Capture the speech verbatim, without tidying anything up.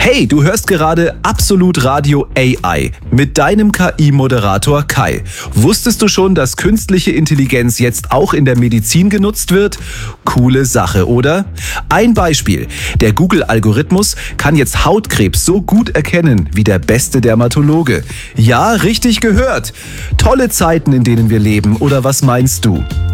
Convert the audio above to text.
Hey, du hörst gerade Absolut Radio A I mit deinem K I-Moderator Kai. Wusstest du schon, dass künstliche Intelligenz jetzt auch in der Medizin genutzt wird? Coole Sache, oder? Ein Beispiel. Der Google-Algorithmus kann jetzt Hautkrebs so gut erkennen wie der beste Dermatologe. Ja, richtig gehört. Tolle Zeiten, in denen wir leben, oder was meinst du?